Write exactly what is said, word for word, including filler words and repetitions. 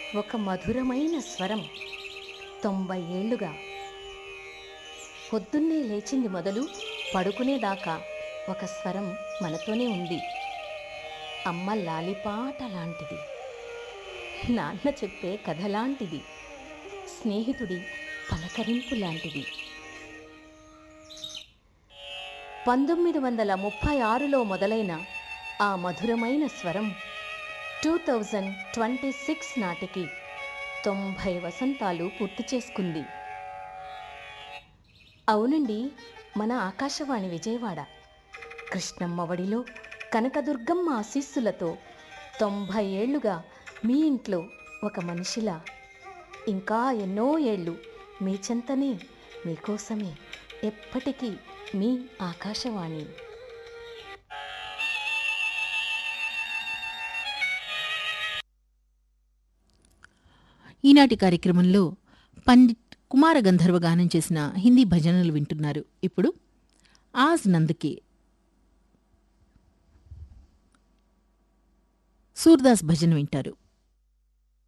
ఒక మధురమైన స్వరం తొంభై ఏళ్లుగా పొద్దున్నే లేచింది మొదలు పడుకునేదాకా ఒక స్వరం మనతోనే ఉంది. అమ్మ లాలిపాట లాంటిది, నాన్న చెప్పే కథ లాంటిది, స్నేహితుడి పలకరింపు లాంటిది. పంతొమ్మిది వందల ముప్పై ఆరులో మొదలైన ఆ మధురమైన స్వరం టూ థౌజండ్ ట్వంటీ సిక్స్ నాటికి తొంభై వసంతాలు పూర్తి చేసుకుంది. అవునండి, మన ఆకాశవాణి విజయవాడ కృష్ణమ్మ వడిలో కనకదుర్గమ్మ ఆశీస్సులతో తొంభై ఏళ్లుగా మీ ఇంట్లో ఒక మనిషిలా ఇంకా ఎన్నో ఏళ్ళు మీ చెంతనే, మీకోసమే, ఎప్పటికీ మీ ఆకాశవాణి. ఈనాటి కార్యక్రమంలో పండిట్ కుమార గంధర్వ గానం చేసిన హిందీ భజనలు వింటున్నారు. ఇప్పుడు ఆజ్ నంద్కే సూర్దాస్ భజన వింటారు.